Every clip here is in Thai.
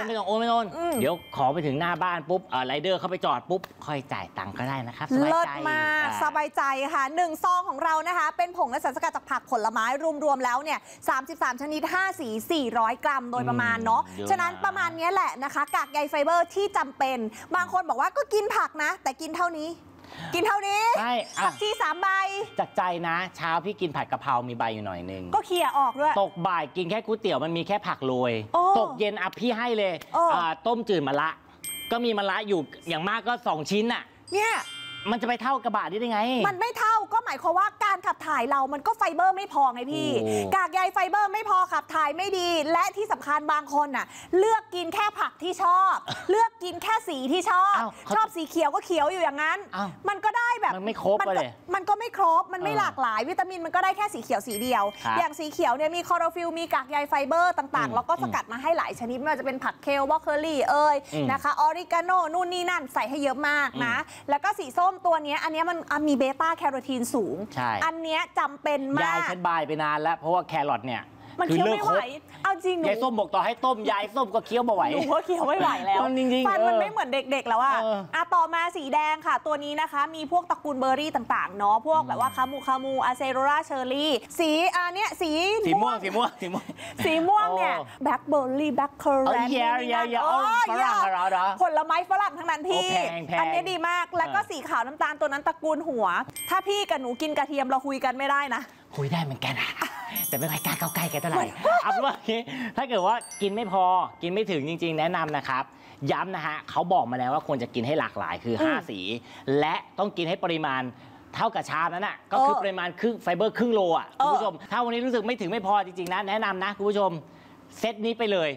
ไม่ต้องโอนไม่ต้องเดี๋ยวขอไปถึงหน้าบ้านปุ๊บไรเดอร์เข้าไปจอดปุ๊บค่อยจ่ายตังค์ก็ได้นะครับสบายใจมากสบายใจค่ะ1ซองของเรานะคะเป็นผงและสารสกัดจากผักผลไม้รวมๆแล้วเนี่ย33ชนิด5สี400 กรัมโดยประมาณเนาะฉะนั้นประมาณนี้แหละนะคะกากใยไฟเบอร์ที่จำเป็นบางคนบอกว่าก็กินผักนะแต่กินเท่านี้ใช่ผักชี3 ใบจากใจนะเช้าพี่กินผัดกะเพรามีใบอยู่หน่อยนึงก็เคี่ยออกด้วยตกบ่ายกินแค่ก๋วยเตี๋ยวมันมีแค่ผักโรยตกเย็นพี่ให้เลยต้มจืดมะระก็มีมะระอยู่อย่างมากก็2 ชิ้นน่ะเนี่ยมันจะไปเท่ากระบะได้ไงมันไม่เท่าก็หมายความว่าการขับถ่ายเรามันก็ไฟเบอร์ไม่พอไงพี่กากใยไฟเบอร์ไม่พอขับถ่ายไม่ดีและที่สำคัญบางคนน่ะเลือกกินแค่ผักที่ชอบเลือกกินแค่สีที่ชอบสีเขียวก็เขียวอยู่อย่างนั้นมันก็ได้แบบมันไม่ครบเลยมันก็ไม่ครบมันไม่หลากหลายวิตามินมันก็ได้แค่สีเขียวสีเดียวอย่างสีเขียวเนี่ยมีคลอโรฟิลมีกากใยไฟเบอร์ต่างๆแล้วก็สกัดมาให้หลายชนิดไม่ว่าจะเป็นผักเคลบรอกโคลีนะคะออริกาโนนู่นนี่นั่นใส่ให้เยอะมากนะแล้วก็สีส้มตัวนี้อันนี้มันมีเบต้าแคโรทีนสูงอันนี้จำเป็นมากยายฉันบายไปนานแล้วเพราะว่าแครอทเนี่ยมันเคี้ยวไม่ไหวเอาจริงยายส้มบอกต่อให้ต้มยายส้มก็เคี้ยวไม่ไหวหนูก็เคี้ยวไม่ไหวแล้วฟันมันไม่เหมือนเด็กๆแล้วต่อมาสีแดงค่ะตัวนี้นะคะมีพวกตระกูลเบอร์รี่ต่างๆเนาะพวกแบบว่าคามูอะเซโรราเชอร์รี่สีเนี้ยสีม่วงเนี่ยแบล็คเบอร์รี่แบล็คเคอร์แรนผลไม้ฝรั่งทั้งนั้นพี่อันนี้ดีมากแล้วก็สีขาวน้ำตาลตัวนั้นตระกูลหัวถ้าพี่กับหนูกินกระเทียมเราคุยกันไม่ได้นะคุยได้เหมือนกันแต่ไม่ค่อยกล้าเข้าใกล้กันเท่าไหร่เอาเป็นว่าถ้าเกิดว่ากินไม่พอกินไม่ถึงจริงๆแนะนำนะครับย้ำนะฮะเขาบอกมาแล้วว่าควรจะกินให้หลากหลายคือ5 สีและต้องกินให้ปริมาณเท่ากับชามนั้นน่ะก็คือปริมาณไฟเบอร์ครึ่งโลคุณผู้ชมถ้าวันนี้รู้สึกไม่ถึงไม่พอจริงๆนะแนะนำนะคุณผู้ชมเซตนี้ไปเลย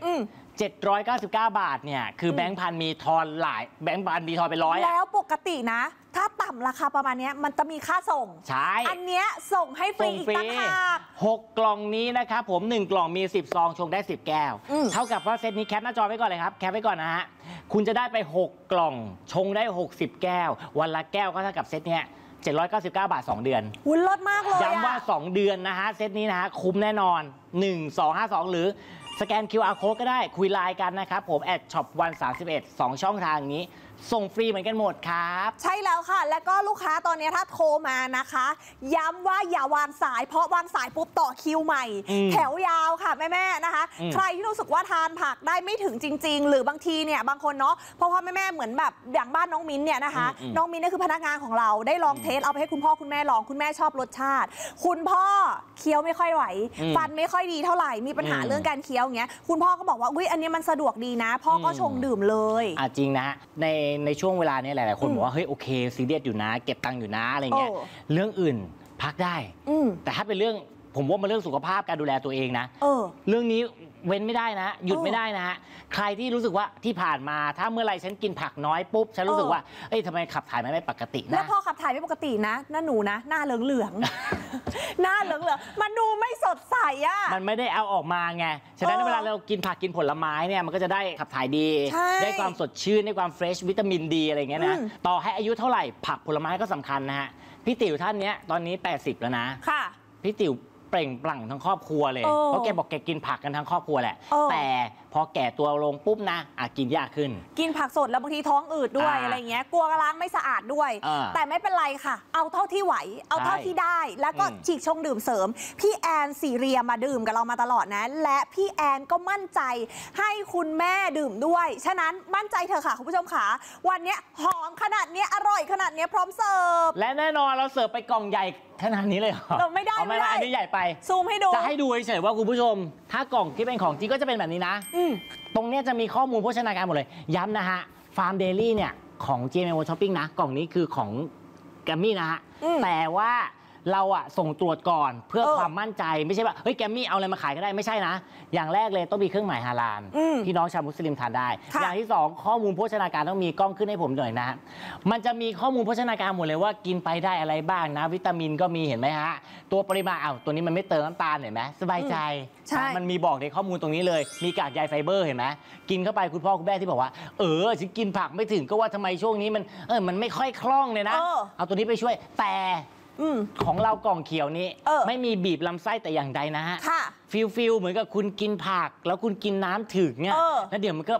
799 บาทเนี่ยคือแบงค์พันมีทอนหลายแบงค์พันมีทอนไป100 แล้วปกตินะถ้าต่ำราคาประมาณนี้มันจะมีค่าส่งใช่อันเนี้ยส่งให้ฟรีอีกต่างหาก 6 กล่องนี้นะครับผม1 กล่องมี10 ซองชงได้10 แก้วเท่ากับว่าเซตนี้แคปหน้าจอไว้ก่อนเลยครับแคปไว้ก่อนนะฮะคุณจะได้ไป6 กล่องชงได้60 แก้ววันละแก้วก็เท่ากับเซตเนี้ย799 บาท2 เดือนหุ้นลดมากเลยย้ำว่า2 เดือนนะฮะเซตนี้นะฮะคุ้มแน่นอน1252หรือสแกน QR Code ก็ได้คุยไลน์กันนะครับผม@shop131 2 ช่องทางนี้ส่งฟรีเหมือนกันหมดครับใช่แล้วค่ะและก็ลูกค้าตอนนี้ถ้าโทรมานะคะย้ำว่าอย่าวางสายเพราะวางสายปุ๊บต่อคิวใหม่แถวยาวค่ะแม่ๆนะคะใครที่รู้สึกว่าทานผักได้ไม่ถึงจริงๆหรือบางทีเนี่ยบางคนเนาะเพราะว่าแม่ๆเหมือนแบบอย่างบ้านน้องมิ้นเนี่ยนะคะน้องมิ้นนี่คือพนักงานของเราได้ลองเทสเอาไปให้คุณพ่อคุณแม่ลองคุณแม่ชอบรสชาติคุณพ่อเคี้ยวไม่ค่อยไหวฟันไม่ค่อยดีเท่าไหร่มีปัญหาเรื่องการเคี้ยวอย่างเงี้ยคุณพ่อก็บอกว่าอุ้ยอันนี้มันสะดวกดีนะพ่อก็ชงดื่มเลยจริงนะในช่วงเวลานี้หลายๆคนบอกว่าเฮ้ยโอเคซีเรียสอยู่นะเก็บตังค์อยู่นะอะไรเงี้ยเรื่องอื่นพักได้แต่ถ้าเป็นเรื่องผมว่ามันเรื่องสุขภาพการดูแลตัวเองนะเรื่องนี้เว้นไม่ได้นะหยุดไม่ได้นะฮะใครที่รู้สึกว่าที่ผ่านมาถ้าเมื่อไรฉันกินผักน้อยปุ๊บฉันรู้สึกว่าเอ้ยทำไมขับถ่ายไม่ปกตินะแล้วพอขับถ่ายไม่ปกตินะหนูนะหน้าเหลืองหน้าเหลืองมันดูไม่สดใสอ่ะมันไม่ได้เอาออกมาไงฉะนั้นเวลาเรากินผักกินผลไม้เนี่ยมันก็จะได้ขับถ่ายดีได้ความสดชื่นได้ความเฟรชวิตามินดีอะไรเงี้ยนะต่อให้อายุเท่าไหร่ผักผลไม้ก็สำคัญนะฮะพี่ติ๋วท่านนี้ตอนนี้80แล้วนะค่ะพี่ติ๋วเปล่งปลั่งทั้งครอบครัวเลยเพราะแกบอกแกกินผักกันทั้งครอบครัวแหละแต่พอแก่ตัวลงปุ๊บนะกินยากขึ้นกินผักสดแล้วบางทีท้องอืดด้วยอะไรเงี้ยกลัวล้างไม่สะอาดด้วยแต่ไม่เป็นไรค่ะเอาเท่าที่ไหวเอาเท่าที่ได้แล้วก็ฉีกชงดื่มเสริมพี่แอนซีเรียมาดื่มกับเรามาตลอดนะและพี่แอนก็มั่นใจให้คุณแม่ดื่มด้วยฉะนั้นมั่นใจเถอะค่ะคุณผู้ชมค่ะวันนี้หอมขนาดนี้อร่อยขนาดนี้พร้อมเสิร์ฟและแน่นอนเราเสิร์ฟไปกล่องใหญ่ขนาดนี้เลยเราไม่ได้อันนี้ใหญ่ไปซูมให้ดูจะให้ดูเฉยๆว่าคุณผู้ชมถ้ากล่องที่เป็นของจริงก็จะเป็นแบบนี้นะตรงนี้จะมีข้อมูลโภชนาการหมดเลยย้ำนะฮะฟาร์มเดลี่เนี่ยของ GMO Shopping นะกล่องนี้คือของแกมมี่นะฮะแต่ว่าเราส่งตรวจก่อนเพื่อความมั่นใจไม่ใช่ว่าเฮ้ยแกมมี่เอาอะไรมาขายก็ได้ไม่ใช่นะอย่างแรกเลยต้องมีเครื่องหมายฮาลาลพี่น้องชาวมุสลิมทานได้อย่างที่2ข้อมูลโภชนาการต้องมีกล้องขึ้นให้ผมหน่อยนะมันจะมีข้อมูลโภชนาการหมดเลยว่ากินไปได้อะไรบ้างนะวิตามินก็มีเห็นไหมฮะตัวปริมาณตัวนี้มันไม่เติมน้ำตาลเห็นไหมสบายใจมันมีบอกในข้อมูลตรงนี้เลยมีกากใยไฟเบอร์เห็นไหมกินเข้าไปคุณพ่อคุณแม่ที่บอกว่าฉันกินผักไม่ถึงก็ว่าทำไมช่วงนี้มันไม่ค่อยคล่องเลยนะเอาตัวนี้ไปช่วยแต่ของเรากล่องเขียวนี้ไม่มีบีบลำไส้แต่อย่างใดนะฮะฟิลเหมือนกับคุณกินผักแล้วคุณกินน้ำถึงเนี่ยแล้วเดี๋ยวมันก็